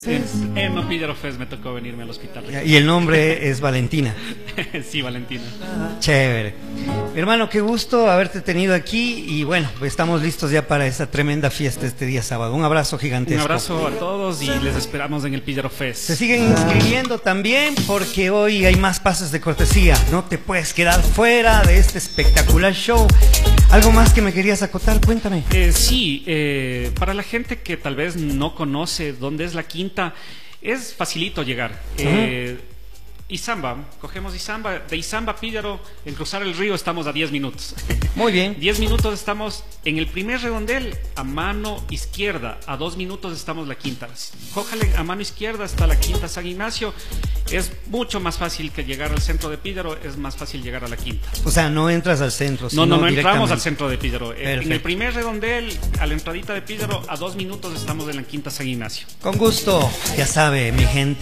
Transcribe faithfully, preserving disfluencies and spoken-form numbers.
Es Emma Píllaro Fest, me tocó venirme al hospital. Y el nombre es Valentina. Sí, Valentina. Chévere. Mi hermano, qué gusto haberte tenido aquí y bueno, estamos listos ya para esa tremenda fiesta este día sábado. Un abrazo gigantesco. Un abrazo a todos y les esperamos en el Píllaro Fest. Se siguen inscribiendo también porque hoy hay más pases de cortesía. No te puedes quedar fuera de este espectacular show. ¿Algo más que me querías acotar? Cuéntame. Eh, sí, eh, para la gente que tal vez no conoce dónde es la Quinta, es facilito llegar. Eh, Izamba, cogemos Izamba, de Izamba a Píllaro, en cruzar el río estamos a diez minutos. Muy bien. diez minutos estamos en el primer redondel, a mano izquierda, a dos minutos estamos la Quinta. Cójale a mano izquierda está la Quinta San Ignacio. Es mucho más fácil que llegar al centro de Píllaro, es más fácil llegar a la Quinta. O sea, no entras al centro. No, no, no entramos al centro de Píllaro. Perfecto. En el primer redondel, a la entradita de Píllaro, a dos minutos estamos en la Quinta San Ignacio. Con gusto, ya sabe, mi gente.